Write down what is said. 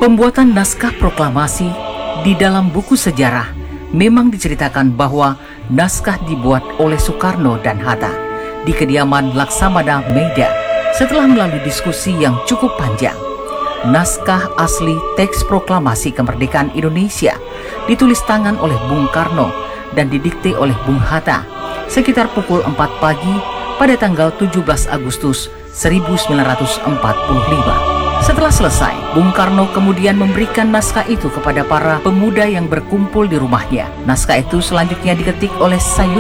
Pembuatan naskah proklamasi di dalam buku sejarah memang diceritakan bahwa naskah dibuat oleh Soekarno dan Hatta di kediaman Laksamana Meida setelah melalui diskusi yang cukup panjang. Naskah asli teks proklamasi kemerdekaan Indonesia ditulis tangan oleh Bung Karno dan didikte oleh Bung Hatta sekitar pukul 4 pagi pada tanggal 17 Agustus 1945. Setelah selesai, Bung Karno kemudian memberikan naskah itu kepada para pemuda yang berkumpul di rumahnya. Naskah itu selanjutnya diketik oleh Sayur